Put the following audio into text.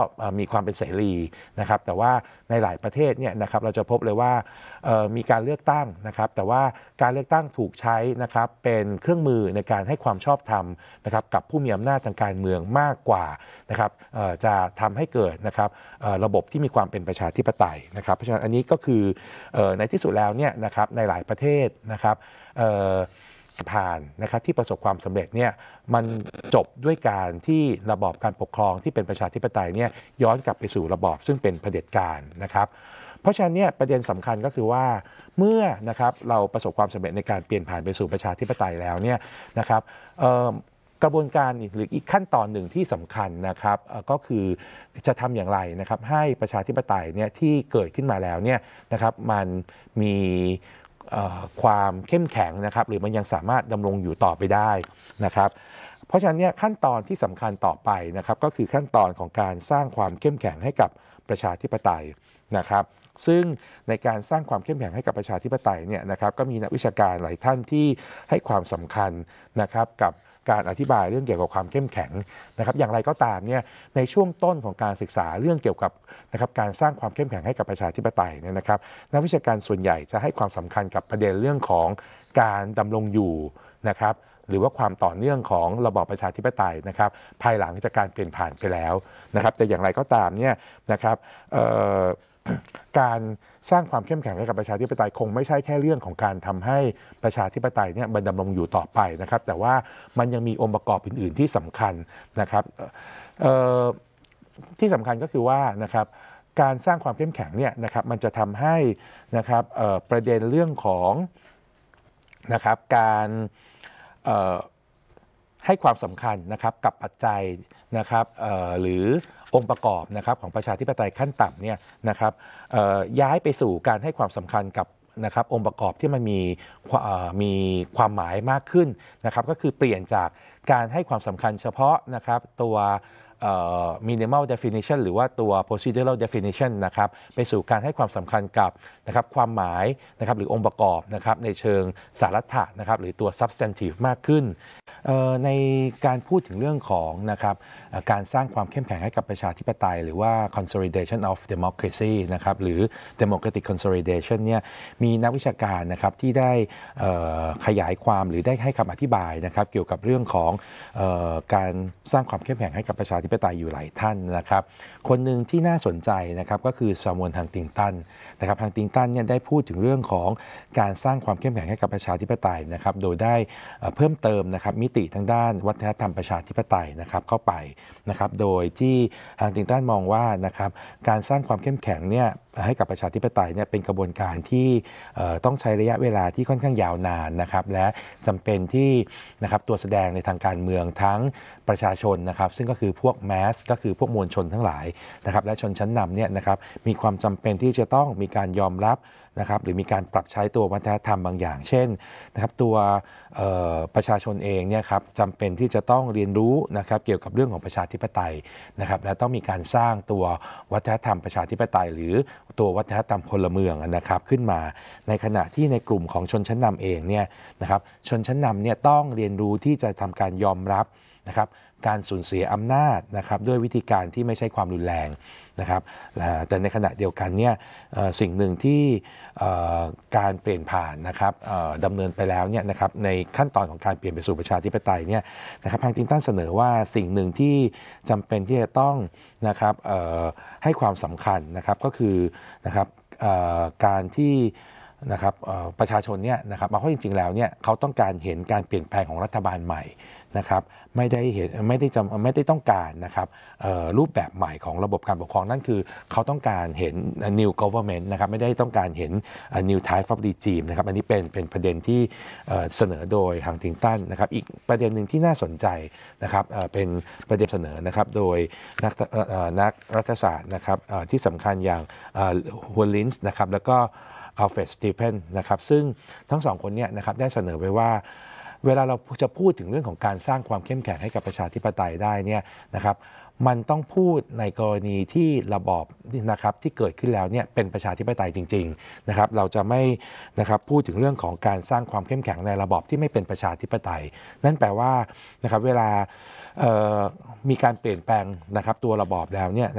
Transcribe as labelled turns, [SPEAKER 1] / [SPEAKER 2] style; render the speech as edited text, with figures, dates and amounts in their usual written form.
[SPEAKER 1] มีความเป็นเสรีนะครับแต่ว่าในหลายประเทศเนี่ยนะครับเราจะพบเลยว่ามีการเลือกตั้งนะครับแต่ว่าการเลือกตั้งถูกใช้นะครับเป็นเครื่องมือในการให้ความชอบธรรมนะครับกับผู้มีอำนาจทางการเมืองมากกว่านะครับจะทำให้เกิดนะครับระบบที่มีความเป็นประชาธิปไตยนะครับเพราะฉะนั้นอันนี้ก็คือในที่สุดแล้วเนี่ยนะครับในหลายประเทศนะครับผ่านนะครับที่ประสบความสำเร็จเนี่ยมันจบด้วยการที่ระบอบการปกครองที่เป็นประชาธิปไตยเนี่ยย้อนกลับไปสู่ระบอบซึ่งเป็นเผด็จการนะครับเพราะฉะนั้นเนี่ยประเด็นสำคัญก็คือว่าเมื่อนะครับเราประสบความสำเร็จในการเปลี่ยนผ่านไปสู่ประชาธิปไตยแล้วเนี่ยนะครับกระบวนการหรืออีกขั้นตอนหนึ่งที่สำคัญนะครับก็คือจะทำอย่างไรนะครับให้ประชาธิปไตยเนี่ยที่เกิดขึ้นมาแล้วเนี่ยนะครับมันมีความเข้มแข็งนะครับหรือมันยังสามารถดำรงอยู่ต่อไปได้นะครับเพราะฉะนั้นเนี่ยขั้นตอนที่สำคัญต่อไปนะครับก็คือขั้นตอนของการสร้างความเข้มแข็งให้กับประชาธิปไตยนะครับซึ่งในการสร้างความเข้มแข็งให้กับประชาธิปไตยเนี่ยนะครับก็มีนักวิชาการหลายท่านที่ให้ความสำคัญนะครับกับการอธิบายเรื่องเกี่ยวกับความเข้มแข็งนะครับอย่างไรก็ตามเนี่ยในช่วงต้นของการศึกษาเรื่องเกี่ยวกับนะครับการสร้างความเข้มแข็งให้กับประชาธิปไตยเนี่ยนะครับนักวิชาการส่วนใหญ่จะให้ความสำคัญกับประเด็นเรื่องของการดำรงอยู่นะครับหรือว่าความต่อเนื่องของระบอบประชาธิปไตยนะครับภายหลังจากการเปลี่ยนผ่านไปแล้วนะครับแต่อย่างไรก็ตามเนี่ยนะครับการสร้างความเข้มแข็งให้กับประชาธิปไตยคงไม่ใช่แค่เรื่องของการทำให้ประชาธิปไตยเนี่ยมันดำรงอยู่ต่อไปนะครับแต่ว่ามันยังมีองค์ประกอบอื่นๆที่สำคัญนะครับที่สำคัญก็คือว่านะครับการสร้างความเข้มแข็งเนี่ยนะครับมันจะทำให้นะครับประเด็นเรื่องของนะครับการให้ความสำคัญนะครับกับปัจจัยนะครับหรือองค์ประกอบนะครับของประชาธิปไตยขั้นต่ำเนี่ยนะครับย้ายไปสู่การให้ความสำคัญกับนะครับองค์ประกอบที่มันมีความหมายมากขึ้นนะครับก็คือเปลี่ยนจากการให้ความสำคัญเฉพาะนะครับตัวminimal definition หรือว่าตัว procedural definition นะครับไปสู่การให้ความสำคัญกับนะครับความหมายนะครับหรือองค์ประกอบนะครับในเชิงสารัตถะนะครับหรือตัว substantive มากขึ้นในการพูดถึงเรื่องของนะครับการสร้างความเข้มแข็งให้กับประชาธิปไตยหรือว่า consolidation of democracy นะครับหรือ democratic consolidation เนี่ยมีนักวิชาการนะครับที่ได้ขยายความหรือได้ให้คำอธิบายนะครับเกี่ยวกับเรื่องของการสร้างความเข้มแข็งให้กับประชาธิปไตยอยู่หลายท่านนะครับคนหนึ่งที่น่าสนใจนะครับก็คือซามูเอล ฮังติงตันนะครับฮังติงตันเนี่ยได้พูดถึงเรื่องของการสร้างความเข้มแข็งให้กับประชาธิปไตยนะครับโดยได้เพิ่มเติมนะครับมิติทางด้านวัฒนธรรมประชาธิปไตยนะครับเข้าไปนะครับโดยที่ฮังติงตันมองว่านะครับการสร้างความเข้มแข็งเนี่ยให้กับประชาธิปไตยเนี่ยเป็นกระบวนการที่ต้องใช้ระยะเวลาที่ค่อนข้างยาวนานนะครับและจำเป็นที่นะครับตัวแสดงในทางการเมืองทั้งประชาชนนะครับซึ่งก็คือพวกแมสก็คือพวกมวลชนทั้งหลายนะครับและชนชั้นนำเนี่ยนะครับมีความจำเป็นที่จะต้องมีการยอมรับนะครับหรือมีการปรับใช้ตัววัฒนธรรมบางอย่างเช่นนะครับตัวประชาชนเองเนี่ยครับจำเป็นที่จะต้องเรียนรู้นะครับเกี่ยวกับเรื่องของประชาธิปไตยนะครับและต้องมีการสร้างตัววัฒนธรรมประชาธิปไตยหรือตัววัฒนธรรมพลเมืองนะครับขึ้นมาในขณะที่ในกลุ่มของชนชั้นนำเองเนี่ยนะครับชนชั้นนำเนี่ยต้องเรียนรู้ที่จะทำการยอมรับนะครับการสูญเสียอำนาจนะครับด้วยวิธีการที่ไม่ใช่ความรุนแรงนะครับแต่ในขณะเดียวกันเนี่ยสิ่งหนึ่งที่การเปลี่ยนผ่านนะครับดำเนินไปแล้วเนี่ยนะครับในขั้นตอนของการเปลี่ยนไปสู่ประชาธิปไตยเนี่ยนะครับฮังติงตันเสนอว่าสิ่งหนึ่งที่จำเป็นที่จะต้องนะครับให้ความสำคัญนะครับก็คือนะครับการที่นะครับประชาชนเนี่ยนะครับเพราะจริงๆแล้วเนี่ยเขาต้องการเห็นการเปลี่ยนแปลงของรัฐบาลใหม่นะครับไม่ได้ต้องการนะครับรูปแบบใหม่ของระบบการปกครองนั่นคือเขาต้องการเห็น new government นะครับไม่ได้ต้องการเห็น new type of regime นะครับอันนี้เป็นประเด็นที่เสนอโดยฮังติงตันนะครับอีกประเด็นหนึ่งที่น่าสนใจนะครับเป็นประเด็นเสนอนะครับโดยนักรัฐศาสตร์นะครับที่สำคัญอย่างฮวลินส์นะครับแล้วก็อัลเฟรด สตีเฟนนะครับซึ่งทั้งสองคนเนี่ยนะครับได้เสนอไว้ว่าเวลาเราจะพูดถึงเรื่องของการสร้างความเข้มแข็งให้กับประชาธิปไตยได้เนี่ยนะครับมันต้องพูดในกรณีที่ระบอบนะครับที่เกิดขึ้นแล้วเนี่ยเป็นประชาธิปไตยจริงๆนะครับเราจะไม่นะครับพูดถึงเรื่องของการสร้างความเข้มแข็งในระบอบที่ไม่เป็นประชาธิปไตยนั่นแปลว่านะครับเวลามีการเปลี่ยนแปลงนะครับตัวระบอบแล้วเนี่ย